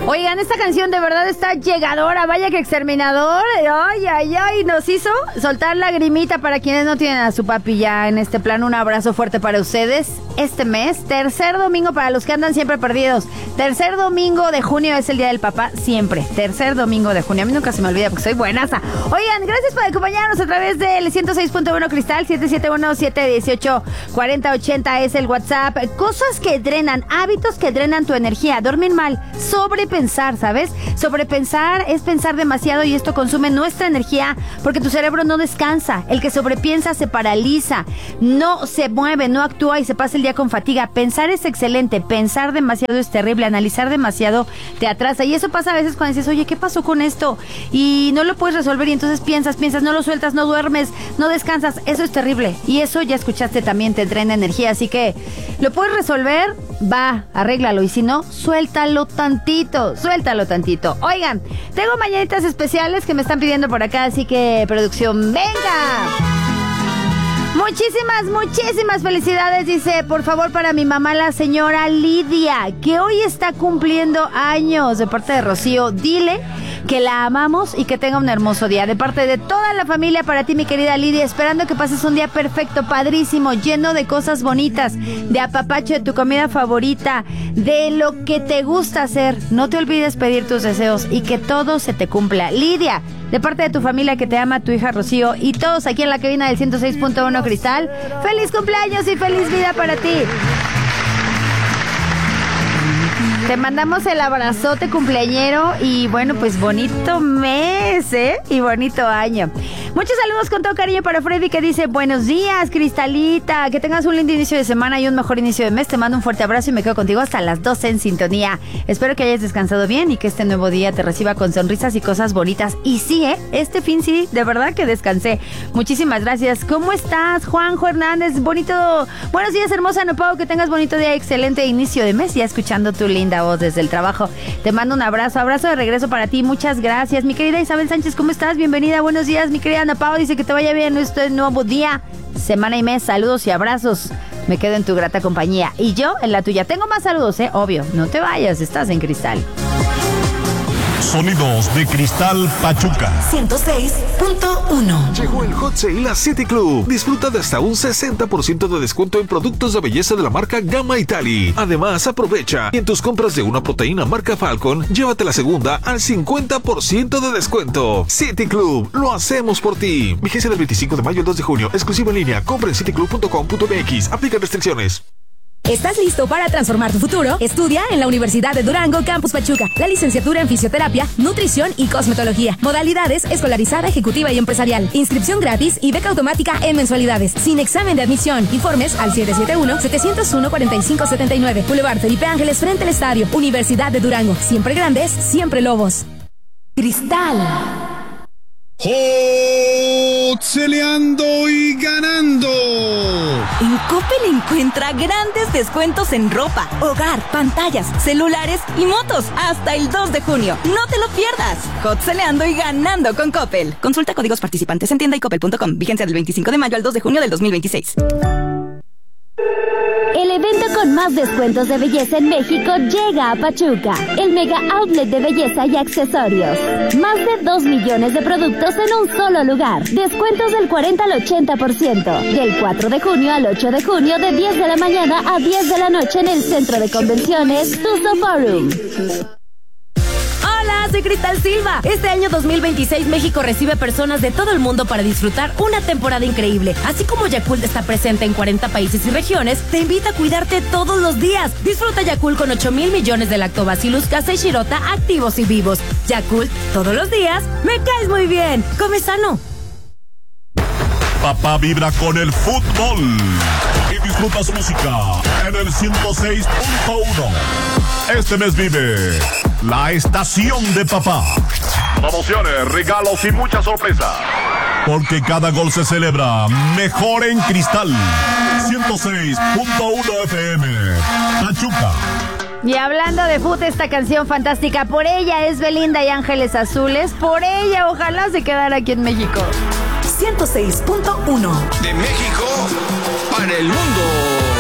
Oigan, esta canción de verdad está llegadora, vaya que exterminador. Ay, nos hizo soltar lagrimita para quienes no tienen a su papi ya en este plan. Un abrazo fuerte para ustedes. Este mes, tercer domingo para los que andan siempre perdidos. Tercer domingo de junio es el Día del Papá, siempre. Tercer domingo de junio. A mí nunca se me olvida porque soy buenaza. Oigan, gracias por acompañarnos a través del 106.1 Cristal, 771-718-4080 es el WhatsApp. Cosas que drenan, hábitos que drenan tu energía. Dormir mal, sobrepensar, ¿sabes? Sobrepensar es pensar demasiado y esto consume nuestra energía porque tu cerebro no descansa. El que sobrepiensa se paraliza, no se mueve, no actúa y se pasa el día con fatiga. Pensar es excelente, pensar demasiado es terrible, analizar demasiado te atrasa y eso pasa a veces cuando dices, oye, ¿qué pasó con esto? Y no lo puedes resolver y entonces piensas, no lo sueltas, no duermes, no descansas. Eso es terrible y eso ya escuchaste también te drena energía, así que lo puedes resolver, va, arréglalo y si no, suéltalo tantito. Oigan, tengo mañanitas especiales que me están pidiendo por acá, así que producción, ¡venga! Muchísimas felicidades, dice, por favor, para mi mamá, la señora Lidia, que hoy está cumpliendo años, de parte de Rocío. Dile que la amamos y que tenga un hermoso día. De parte de toda la familia, para ti, mi querida Lidia, esperando que pases un día perfecto, padrísimo, lleno de cosas bonitas, de apapacho, de tu comida favorita, de lo que te gusta hacer. No te olvides pedir tus deseos y que todo se te cumpla. Lidia, de parte de tu familia que te ama, tu hija Rocío y todos aquí en la cabina del 106.1 Cristal, feliz cumpleaños y feliz vida para ti. Te mandamos el abrazote cumpleañero y bueno, pues bonito mes, y bonito año. Muchos saludos con todo cariño para Freddy que dice, buenos días, Cristalita, que tengas un lindo inicio de semana y un mejor inicio de mes. Te mando un fuerte abrazo y me quedo contigo hasta las 12 en sintonía. Espero que hayas descansado bien y que este nuevo día te reciba con sonrisas y cosas bonitas. Y sí, este fin sí, de verdad que descansé. Muchísimas gracias. ¿Cómo estás, Juanjo Hernández? Buenos días, hermosa Nopao, que tengas bonito día, excelente inicio de mes, ya escuchando tu linda voz desde el trabajo. Te mando un abrazo de regreso para ti, muchas gracias. Mi querida Isabel Sánchez, ¿cómo estás? Bienvenida, buenos días. Mi querida Ana Pao dice que te vaya bien este nuevo día, semana y mes, saludos y abrazos. Me quedo en tu grata compañía y yo en la tuya. Tengo más saludos, obvio, no te vayas, estás en Cristal. Sonidos de Cristal Pachuca 106.1. Llegó el Hot Sale a City Club. Disfruta de hasta un 60% de descuento en productos de belleza de la marca Gamma Italy. Además, aprovecha y en tus compras de una proteína marca Falcon, llévate la segunda al 50% de descuento. City Club, lo hacemos por ti. Vigencia del 25 de mayo al 2 de junio. Exclusivo en línea. Compra en cityclub.com.mx. Aplican restricciones. ¿Estás listo para transformar tu futuro? Estudia en la Universidad de Durango, Campus Pachuca, la licenciatura en Fisioterapia, Nutrición y Cosmetología. Modalidades escolarizada, ejecutiva y empresarial. Inscripción gratis y beca automática en mensualidades. Sin examen de admisión. Informes al 771-701-4579. Boulevard Felipe Ángeles, frente al estadio. Universidad de Durango. Siempre grandes, siempre lobos. Cristal. Hotceleando y ganando. En Coppel encuentra grandes descuentos en ropa, hogar, pantallas, celulares y motos hasta el 2 de junio. No te lo pierdas. Hotceleando y ganando con Coppel. Consulta códigos participantes en tienda y coppel.com. Vigencia del 25 de mayo al 2 de junio del 2026. El evento con más descuentos de belleza en México llega a Pachuca. El Mega Outlet de Belleza y Accesorios. Más de 2 millones de productos en un solo lugar. Descuentos del 40 al 80%. Del 4 de junio al 8 de junio de 10 de la mañana a 10 de la noche en el Centro de Convenciones Tuzo Forum. Hola, soy Cristal Silva. Este año 2026 México recibe personas de todo el mundo para disfrutar una temporada increíble. Así como Yakult está presente en 40 países y regiones, te invita a cuidarte todos los días. Disfruta Yakult con 8,000 millones de Lactobacillus casei shirota activos y vivos. Yakult, todos los días, me caes muy bien. Come sano. Papá vibra con el fútbol y disfruta su música en el 106.1. Este mes vive la estación de papá. Promociones, regalos y muchas sorpresas. Porque cada gol se celebra mejor en Cristal. 106.1 FM. Pachuca. Y hablando de fútbol, esta canción fantástica, por ella es Belinda y Ángeles Azules. Por ella, ojalá se quedara aquí en México. 106.1. De México para el mundo.